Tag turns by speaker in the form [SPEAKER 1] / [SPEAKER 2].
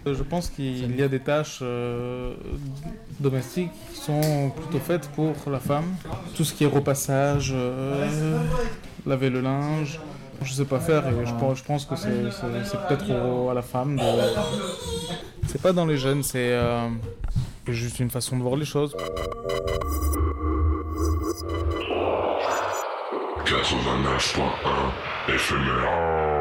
[SPEAKER 1] Je pense qu'il y a des tâches domestiques qui sont plutôt faites pour la femme. Tout ce qui est repassage, laver le linge, je sais pas faire et je pense que c'est peut-être à la femme de... C'est pas dans les gènes, c'est juste une façon de voir les choses.
[SPEAKER 2] 89.1 éphémère.